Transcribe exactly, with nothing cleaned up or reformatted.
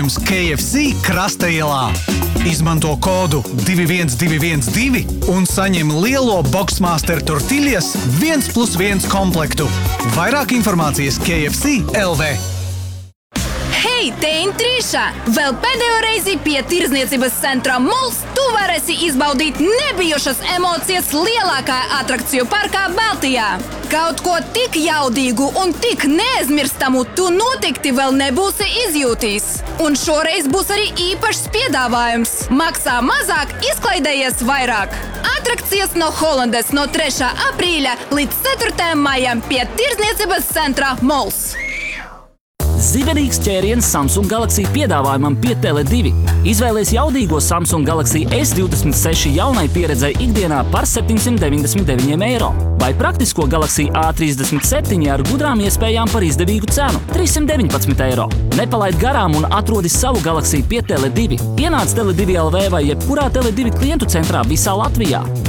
pieejams K F C Krasta ielā. Izmanto kodu divi viens divi viens divi un saņem lielo Boxmaster tortillas viens plus viens komplektu. Vairāk informācijas K F C punkt L V. Hei, te Intrīša! Vēl pēdējo reizi pie Tirdzniecības centra Mols tu varēsi izbaudīt nebijušas emocijas lielākā atrakciju parkā Baltijā. Kaut ko tik jaudīgu un tik neaizmirstamu tu noteikti vēl nebūsi izjūtījis. Un šoreiz būs arī īpašs piedāvājums. Maksā mazāk, izklaidējies vairāk. Atrakcijas no Holandes no trešā aprīļa līdz ceturtajam maijam pie Tirdzniecības centra Mols. Zibenīgs ķēriens Samsung Galaxy piedāvājumam pie Tele divi. Izvēlies jaudīgo Samsung Galaxy S divdesmit seši jaunai pieredzei ikdienā par septiņsimt deviņdesmit deviņiem eiro. Vai praktisko Galaxy A trīsdesmit septiņi ar gudrām iespējām par izdevīgu cenu - trīssimt deviņpadsmit eiro. Nepalaid garām un atrodi savu Galaxy pie Tele divi. Ienāc Tele divi L V vai jebkurā Tele divi klientu centrā visā Latvijā.